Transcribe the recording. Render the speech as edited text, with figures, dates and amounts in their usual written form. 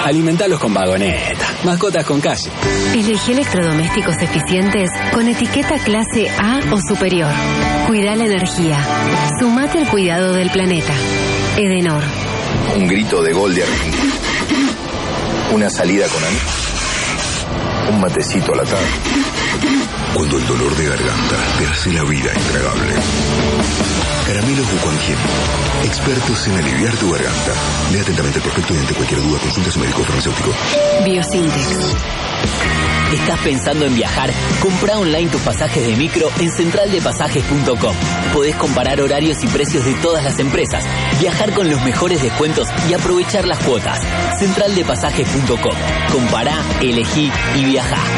Alimentalos con Vagoneta. Mascotas con calle. Elegí electrodomésticos eficientes con etiqueta clase A o superior. Cuida la energía. Sumate al cuidado del planeta. Edenor. Un grito de gol de Argentina. Una salida con amigos. Un matecito a la tarde. Cuando el dolor de garganta te hace la vida intragable. Caramelos Buconquien. Expertos en aliviar tu garganta. Lea atentamente el prospecto y ante cualquier duda consulte a su médico farmacéutico. Biosintex. ¿Estás pensando en viajar? Comprá online tus pasajes de micro en centraldepasajes.com. Podés comparar horarios y precios de todas las empresas, viajar con los mejores descuentos y aprovechar las cuotas. Centraldepasajes.com. Compará, elegí y viajá.